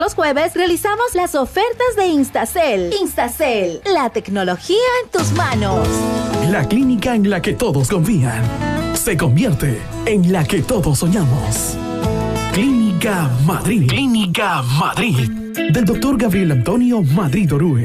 Los jueves realizamos las ofertas de Instacel. Instacel, la tecnología en tus manos. La clínica en la que todos confían se convierte en la que todos soñamos. Clínica Madrid. Clínica Madrid. Del doctor Gabriel Antonio Madrid Orue.